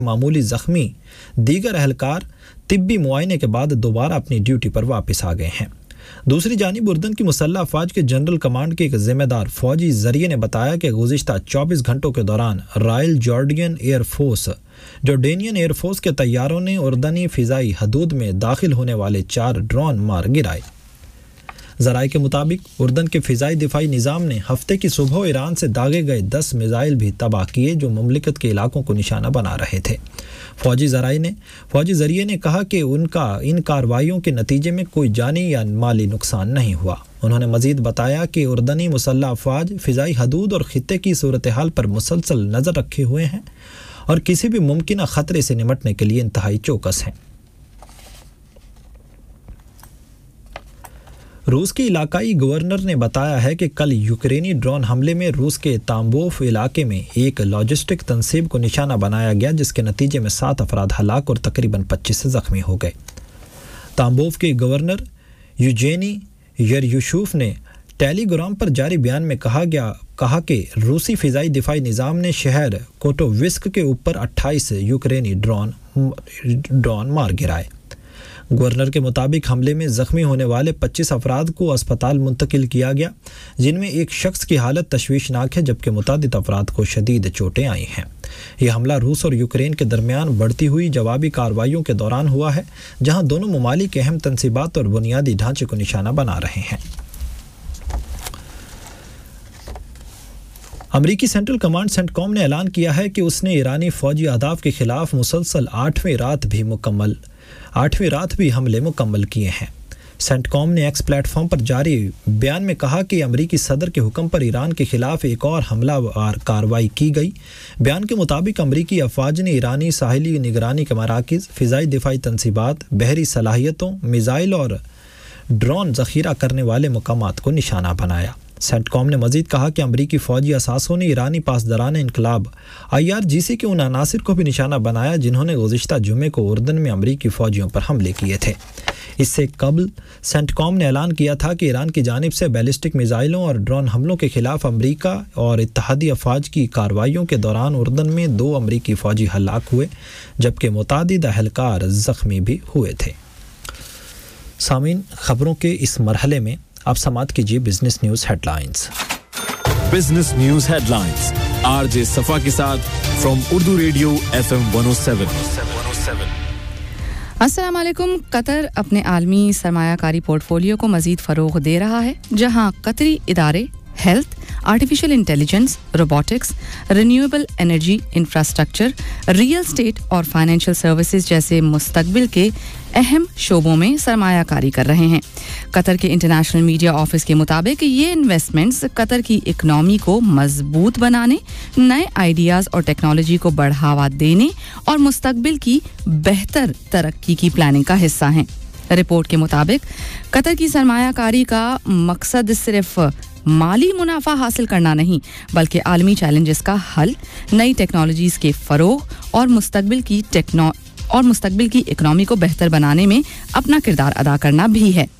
मामूली जख्मी दीगर अहलकार तिब्बी मुआयने के बाद दोबारा अपनी ड्यूटी पर वापस आ गए हैं। दूसरी जानिब उर्दन की मुसल्लह अफवाज के जनरल कमांड के एक जिम्मेदार फौजी जरिए ने बताया कि गुज़िश्ता 24 घंटों के दौरान रॉयल जॉर्डेनियन एयरफोर्स के तैयारों ने उर्दनी फ़िज़ाई हदूद में दाखिल होने वाले 4 ड्रोन मार गिराए। ज़राए के मुताबिक उर्दन के फ़िज़ाई दिफाई निज़ाम ने हफ्ते की सुबह ईरान से दागे गए 10 मिसाइल भी तबाह किए जो मुमलिकत के इलाकों को निशाना बना रहे थे। फौजी जरिए ने कहा कि उनका इन कार्रवाइयों के नतीजे में कोई जानी या माली नुकसान नहीं हुआ। उन्होंने मज़ीद बताया कि उर्दनी मुसल्लह अफवाज फ़िज़ाई हदूद और ख़ित्ते की सूरत हाल पर मुसलसल नज़र रखे हुए हैं और किसी भी मुमकिन ख़तरे से निपटने के लिए इंतहाई चौकस हैं। रूस के इलाकाई गवर्नर ने बताया है कि कल यूक्रेनी ड्रोन हमले में रूस के ताम्बोव इलाके में एक लॉजिस्टिक तंसीब को निशाना बनाया गया, जिसके नतीजे में 7 अफराद हलाक और तकरीबन 25 जख्मी हो गए। ताम्बोव के गवर्नर यूजेनी यरयुशूफ ने टेलीग्राम पर जारी बयान में कहा कि रूसी फ़िज़ाई दिफाई निज़ाम ने शहर कोटोविस्क के ऊपर 28 यूक्रेनी ड्रोन मार गिराए। गवर्नर के मुताबिक हमले में ज़ख्मी होने वाले 25 अफराद को अस्पताल मुंतकिल किया गया, जिनमें एक शख्स की हालत तशवीशनाक है जबकि मुतादिद अफराद को शदीद चोटें आई हैं। यह हमला रूस और यूक्रेन के दरमियान बढ़ती हुई जवाबी कार्रवाइयों के दौरान हुआ है, जहां दोनों ममालिक अहम तंसीबात और बुनियादी ढांचे को निशाना बना रहे हैं। अमरीकी सेंट्रल कमांड सेंटकॉम ने ऐलान किया है कि उसने ईरानी फ़ौजी अहदाफ के खिलाफ मुसलसल 8वीं रात भी हमले मुकम्मल किए हैं। सेंटकॉम ने एक्स प्लेटफॉर्म पर जारी बयान में कहा कि अमरीकी सदर के हुक्म पर ईरान के खिलाफ एक और हमलावर कार्रवाई की गई। बयान के मुताबिक अमरीकी अफवाज ने ईरानी साहिली निगरानी के मराकिज़, फ़िज़ाई दिफाई तंसीबात, बहरी सलाहियतों, मिज़ाइल और ड्रोन ज़ख़ीरा करने वाले मकामात को निशाना बनाया। सेंटकॉम ने मज़ीद कहा कि अमरीकी फ़ौजी असासों ने ईरानी पासदारान इनकलाब IRGC के उन अनासिर को भी निशाना बनाया जिन्होंने गुज़िश्ता जुमे को उर्दन में अमरीकी फ़ौजियों पर हमले किए थे। इससे कबल सेंटकॉम ने ऐलान किया था कि ईरान की जानिब से बैलिस्टिक मिसाइलों और ड्रोन हमलों के खिलाफ अमरीका और इत्तहादी अफवाज की कार्रवाइयों के दौरान उर्दन में 2 अमरीकी फ़ौजी हलाक हुए जबकि मुतादिद अहलकार ज़ख्मी भी हुए थे। सामीन, खबरों के इस मरहले में आप समात कीजिए business news headlines. Business news headlines RJ सफा के साथ फ्रॉम उर्दू रेडियो FM 107। अस्सलाम वालेकुम। कतर अपने आलमी सरमायाकारी पोर्टफोलियो को मज़ीद फ़रोग़ दे रहा है, जहां कतरी इदारे health, artificial intelligence, robotics, renewable energy infrastructure, real estate और फाइनेंशियल सर्विसेज जैसे मुस्तकबिल के अहम शोबों में सरमायाकारी कर रहे हैं। कतर के इंटरनेशनल मीडिया ऑफिस के मुताबिक ये इन्वेस्टमेंट्स कतर की इकनॉमी को मजबूत बनाने, नए आइडियाज़ और टेक्नोलॉजी को बढ़ावा देने और मुस्तकबिल की बेहतर तरक्की की प्लानिंग का हिस्सा हैं। रिपोर्ट के मुताबिक कतर की सरमायाकारी का मकसद सिर्फ माली मुनाफा हासिल करना नहीं बल्कि आलमी चैलेंजेस का हल, नई टेक्नोलॉजीज़ के फ़रोग़ और मुस्तकबिल की इकनॉमी को बेहतर बनाने में अपना किरदार अदा करना भी है।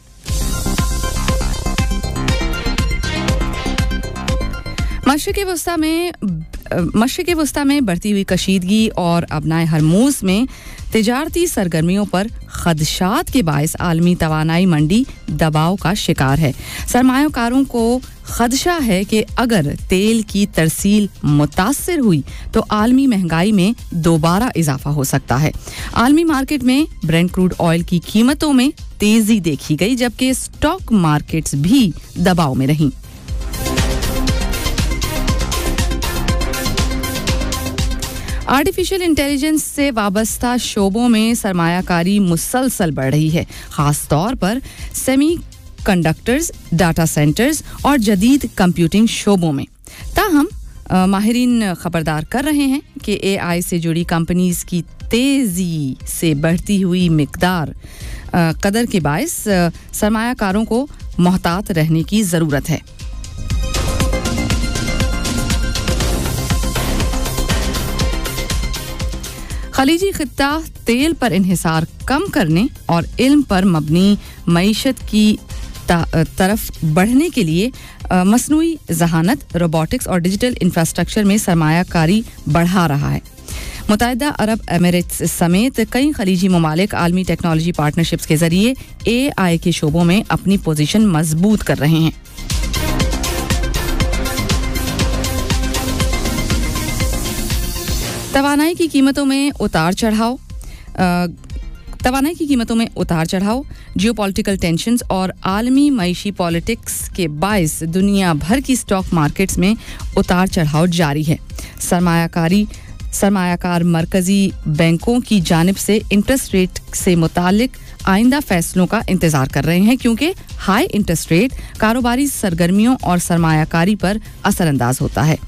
मशरिक़ वस्ता में बढ़ती हुई कशीदगी और अबनाए हरमूज़ में तिजारती सरगर्मियों पर खदशात के बायस आलमी तवानाई मंडी दबाव का शिकार है। सरमायाकारों को खदशा है कि अगर तेल की तरसील मुतासिर हुई तो आलमी महंगाई में दोबारा इजाफा हो सकता है। आलमी मार्केट में ब्रेंट क्रूड ऑयल की कीमतों में तेजी देखी गई जबकि स्टॉक मार्केट्स भी दबाव में रहीं। आर्टिफिशियल इंटेलिजेंस से वाबस्ता शोबों में सरमायाकारी मुसलसल बढ़ रही है, ख़ास तौर पर सेमी कंडक्टर्स, डाटा सेंटर्स और जदीद कंप्यूटिंग शोबों में। ताहम माहिरीन खबरदार कर रहे हैं कि AI से जुड़ी कंपनीज की तेज़ी से बढ़ती हुई मिकदार कदर के बायस सरमायाकारों को मोहतात रहने की ज़रूरत है। खलीजी खित्ता तेल पर इन्हिसार कम करने और इल्म पर मबनी मईशत की तरफ बढ़ने के लिए मसनूई ज़हानत, रोबोटिक्स और डिजिटल इंफ्रास्ट्रक्चर में सरमायाकारी बढ़ा रहा है। मुत्तहिदा अरब एमिरेट्स समेत कई खलीजी ममालिक आलमी टेक्नोलॉजी पार्टनरशिप्स के जरिए AI के शोबों में अपनी पोजीशन मजबूत कर रहे हैं। तवानाई की कीमतों में उतार चढ़ाव, जियोपॉलिटिकल टेंशन्स और आलमी मईशी पॉलिटिक्स के बायस दुनिया भर की स्टॉक मार्केट्स में उतार चढ़ाव जारी है। सरमायाकार मरकजी बैंकों की जानिब से इंटरेस्ट रेट से मुतालिक आइंदा फैसलों का इंतजार कर रहे हैं, क्योंकि हाई इंटरेस्ट रेट कारोबारी सरगर्मियों और सरमायाकारी पर असरअंदाज होता है।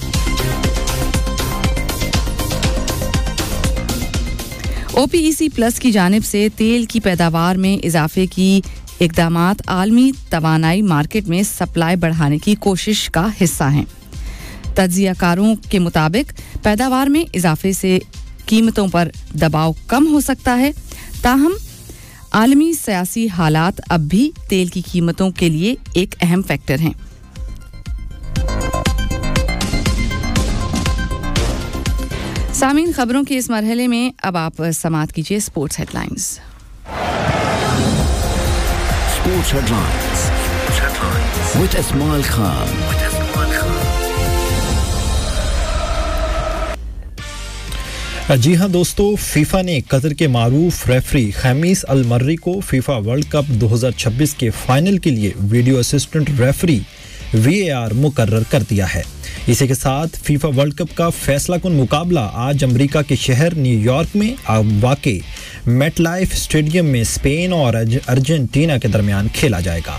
OPEC प्लस की जानिब से तेल की पैदावार में इजाफे की इक़दामात आलमी तवानाई मार्केट में सप्लाई बढ़ाने की कोशिश का हिस्सा हैं। तज्ज़ियाकारों के मुताबिक पैदावार में इजाफे से कीमतों पर दबाव कम हो सकता है, ताहम आलमी सियासी हालात अब भी तेल की कीमतों के लिए एक अहम फैक्टर हैं। सामीन, खबरों के इस मरहले में अब आप समाअत कीजिए sports headlines. Sports headlines with Ismail Khan. जी हां दोस्तों, फीफा ने कतर के मारूफ रेफरी खमीस अल मर्री को फीफा वर्ल्ड कप 2026 के फाइनल के लिए वीडियो असिस्टेंट रेफरी VAR मुकर्रर कर दिया है। इसी के साथ फीफा वर्ल्ड कप का फैसलाकुन मुकाबला आज अमेरिका के शहर न्यूयॉर्क में वाक़े मेटलाइफ स्टेडियम में स्पेन और अर्जेंटीना के दरमियान खेला जाएगा।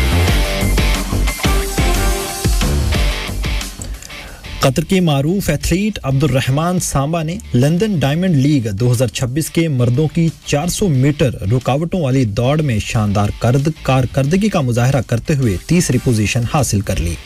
कतर के मारूफ एथलीट अब्दुल रहमान सांबा ने लंदन डायमंड लीग 2026 के मर्दों की 400 मीटर रुकावटों वाली दौड़ में शानदार कारकर्दगी का मुजाहरा करते हुए तीसरी पोजीशन हासिल कर ली।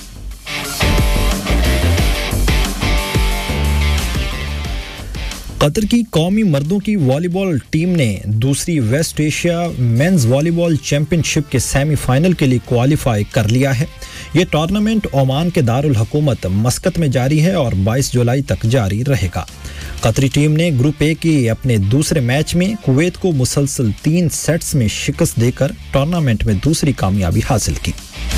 कतर की कौमी मर्दों की वॉलीबॉल टीम ने दूसरी waste Asia mains volleyball championship के सेमीफाइनल के लिए क्वालिफाई कर लिया है। ये टूर्नामेंट ओमान के दारुल हुकूमत मस्कत में जारी है और 22 जुलाई तक जारी रहेगा। कतरी टीम ने ग्रुप ए के अपने दूसरे मैच में कुवैत को मुसलसल 3 सेट्स में शिकस्त देकर टूर्नामेंट में दूसरी कामयाबी हासिल की।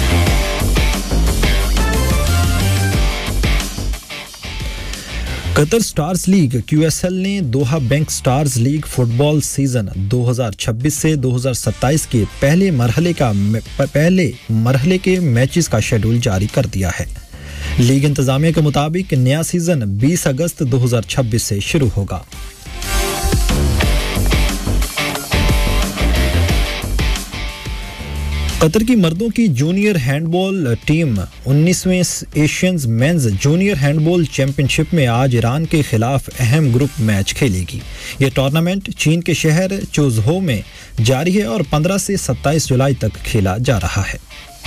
कतर स्टार्स लीग QSL ने दोहा bank stars league football season 2026 से 2027 के पहले मरहले के मैचेस का शेड्यूल जारी कर दिया है। लीग इंतजामिया के मुताबिक नया सीजन 20 अगस्त 2026 से शुरू होगा। कतर की मर्दों की junior handball team 19वें Asians mains junior handball championship में आज ईरान के खिलाफ अहम ग्रुप मैच खेलेगी। यह टूर्नामेंट चीन के शहर चोज़हौ में जारी है और 15 से 27 जुलाई तक खेला जा रहा है।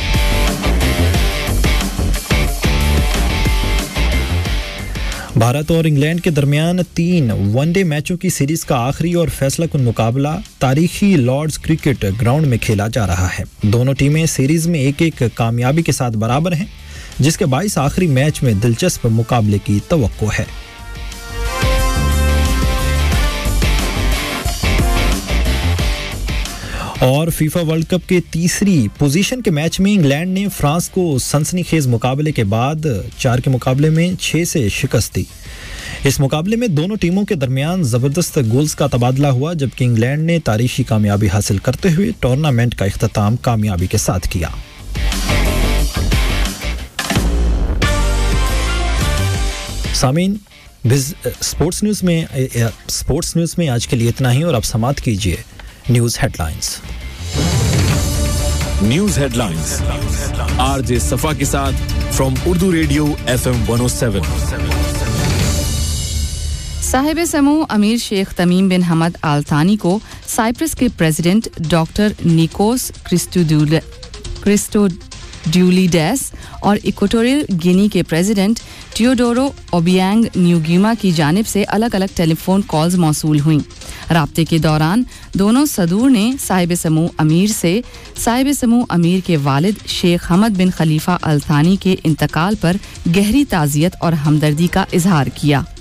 भारत और इंग्लैंड के दरमियान 3 वनडे मैचों की सीरीज का आखिरी और फैसलाकुन मुकाबला तारीखी लॉर्ड्स क्रिकेट ग्राउंड में खेला जा रहा है। दोनों टीमें सीरीज में एक कामयाबी के साथ बराबर हैं, जिसके बाइस आखिरी मैच में दिलचस्प मुकाबले की तवक्को है। और फीफा वर्ल्ड कप के तीसरी पोजीशन के मैच में इंग्लैंड ने फ्रांस को सनसनीखेज मुकाबले के बाद 4 के मुकाबले में 6 से शिकस्त दी। इस मुकाबले में दोनों टीमों के दरमियान जबरदस्त गोल्स का तबादला हुआ, जबकि इंग्लैंड ने तारीखी कामयाबी हासिल करते हुए टूर्नामेंट का इख्तिताम कामयाबी के साथ किया। सामीन, स्पोर्ट्स न्यूज़ में आज के लिए इतना ही और अब समाप्त कीजिए news headlines. News headlines RJ सफा के साथ from Urdu radio FM 107। Sahib समूह अमीर शेख तमीम बिन हमद आल थानी को साइप्रस के प्रेसिडेंट डॉक्टर निकोस क्रिस्टोड्यूलिडेस और इक्वाटोरियल गिनी के प्रेसिडेंट टियोडोरो ओबियांग न्यूगीमा की जानिब से अलग अलग टेलीफोन कॉल्स मौसूल हुईं। राब्ते के दौरान दोनों सदूर ने साहिब समूह अमीर से साहिब समूह अमीर के वालिद शेख हमद बिन खलीफा अल थानी के इंतकाल पर गहरी ताज़ियत और हमदर्दी का इजहार किया।